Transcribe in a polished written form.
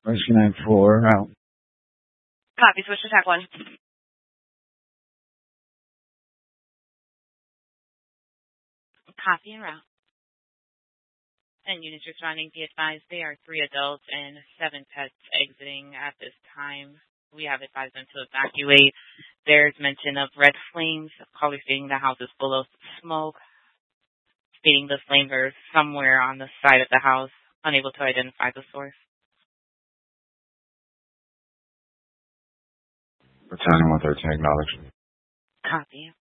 Rescue 9-4, out. Copy, switch to TAC 1. Copy and route. And units responding, be advised there are 3 adults and 7 pets exiting at this time. We have advised them to evacuate. There's mention of red flames. Caller stating the house is full of smoke. Stating the flames are somewhere on the side of the house. Unable to identify the source. Battalion 113, acknowledged. Copy.